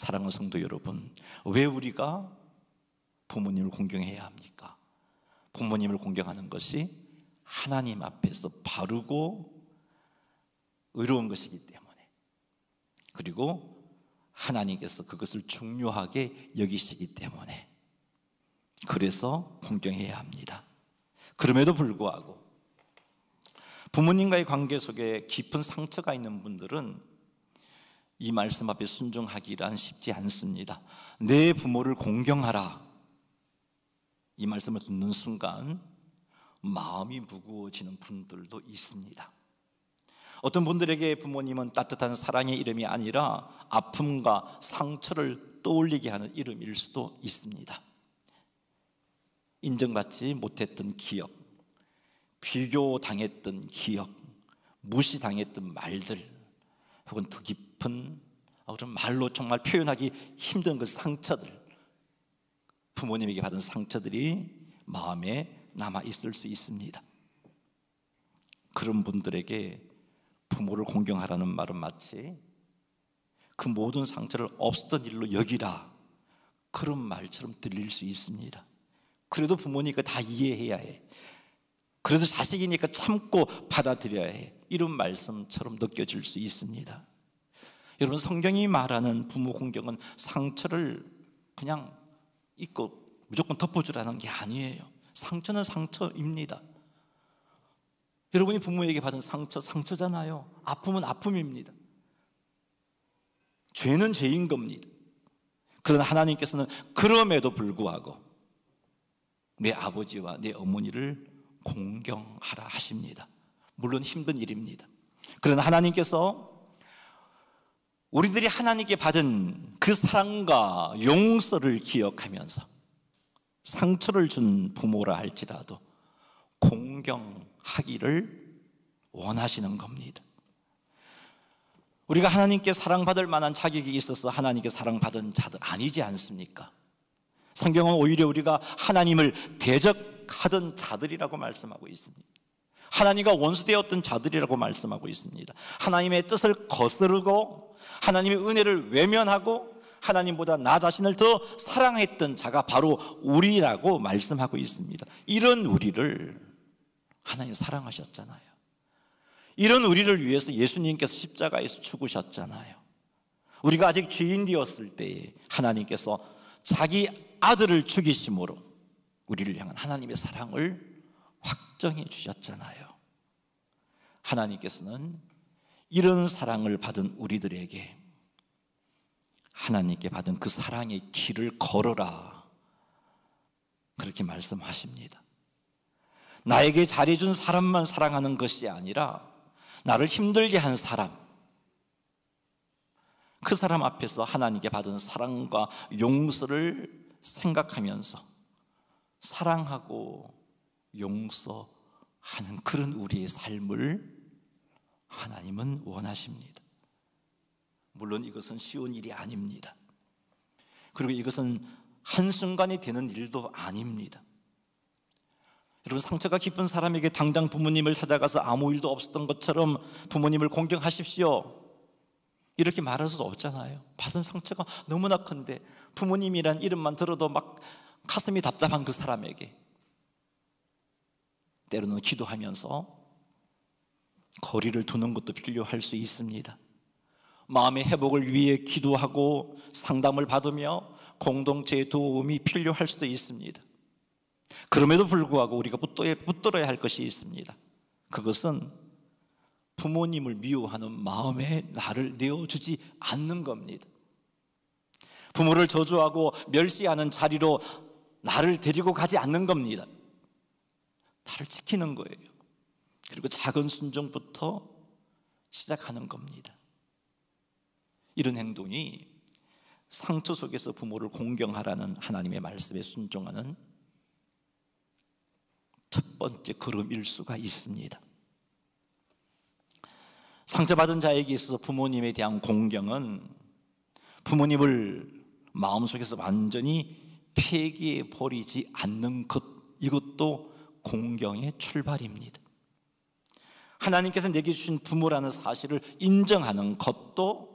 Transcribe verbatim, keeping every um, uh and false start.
사랑하는 성도 여러분, 왜 우리가 부모님을 공경해야 합니까? 부모님을 공경하는 것이 하나님 앞에서 바르고 의로운 것이기 때문에, 그리고 하나님께서 그것을 중요하게 여기시기 때문에, 그래서 공경해야 합니다. 그럼에도 불구하고 부모님과의 관계 속에 깊은 상처가 있는 분들은 이 말씀 앞에 순종하기란 쉽지 않습니다. 내 부모를 공경하라, 이 말씀을 듣는 순간 마음이 무거워지는 분들도 있습니다. 어떤 분들에게 부모님은 따뜻한 사랑의 이름이 아니라 아픔과 상처를 떠올리게 하는 이름일 수도 있습니다. 인정받지 못했던 기억, 비교당했던 기억, 무시당했던 말들, 혹은 더 깊은 그런 말로 정말 표현하기 힘든 그 상처들, 부모님에게 받은 상처들이 마음에 남아 있을 수 있습니다. 그런 분들에게 부모를 공경하라는 말은 마치 그 모든 상처를 없었던 일로 여기라, 그런 말처럼 들릴 수 있습니다. 그래도 부모니까 다 이해해야 해, 그래도 자식이니까 참고 받아들여야 해, 이런 말씀처럼 느껴질 수 있습니다. 여러분, 성경이 말하는 부모 공경은 상처를 그냥 잊고 무조건 덮어주라는 게 아니에요. 상처는 상처입니다. 여러분이 부모에게 받은 상처, 상처잖아요. 아픔은 아픔입니다. 죄는 죄인 겁니다. 그러나 하나님께서는 그럼에도 불구하고 내 아버지와 내 어머니를 공경하라 하십니다. 물론 힘든 일입니다. 그러나 하나님께서 우리들이 하나님께 받은 그 사랑과 용서를 기억하면서 상처를 준 부모라 할지라도 공경하기를 원하시는 겁니다. 우리가 하나님께 사랑받을 만한 자격이 있어서 하나님께 사랑받은 자들 아니지 않습니까? 성경은 오히려 우리가 하나님을 대적하던 자들이라고 말씀하고 있습니다. 하나님과 원수되었던 자들이라고 말씀하고 있습니다. 하나님의 뜻을 거스르고 하나님의 은혜를 외면하고 하나님보다 나 자신을 더 사랑했던 자가 바로 우리라고 말씀하고 있습니다. 이런 우리를 하나님 사랑하셨잖아요. 이런 우리를 위해서 예수님께서 십자가에서 죽으셨잖아요. 우리가 아직 죄인 되었을 때에 하나님께서 자기 아들을 죽이심으로 우리를 향한 하나님의 사랑을 확정해 주셨잖아요. 하나님께서는 이런 사랑을 받은 우리들에게 하나님께 받은 그 사랑의 길을 걸어라, 그렇게 말씀하십니다. 나에게 잘해준 사람만 사랑하는 것이 아니라 나를 힘들게 한 사람, 그 사람 앞에서 하나님께 받은 사랑과 용서를 생각하면서 사랑하고 용서하는 그런 우리의 삶을 하나님은 원하십니다. 물론 이것은 쉬운 일이 아닙니다. 그리고 이것은 한순간에 되는 일도 아닙니다. 여러분, 상처가 깊은 사람에게 당장 부모님을 찾아가서 아무 일도 없었던 것처럼 부모님을 공경하십시오, 이렇게 말할 수 없잖아요. 받은 상처가 너무나 큰데 부모님이란 이름만 들어도 막 가슴이 답답한 그 사람에게 때로는 기도하면서 거리를 두는 것도 필요할 수 있습니다. 마음의 회복을 위해 기도하고 상담을 받으며 공동체의 도움이 필요할 수도 있습니다. 그럼에도 불구하고 우리가 붙들어야 할 것이 있습니다. 그것은 부모님을 미워하는 마음에 나를 내어주지 않는 겁니다. 부모를 저주하고 멸시하는 자리로 나를 데리고 가지 않는 겁니다. 나를 지키는 거예요. 그리고 작은 순종부터 시작하는 겁니다. 이런 행동이 상처 속에서 부모를 공경하라는 하나님의 말씀에 순종하는 첫 번째 걸음일 수가 있습니다. 상처받은 자에게 있어서 부모님에 대한 공경은 부모님을 마음속에서 완전히 폐기해 버리지 않는 것, 이것도 공경의 출발입니다. 하나님께서 내게 주신 부모라는 사실을 인정하는 것도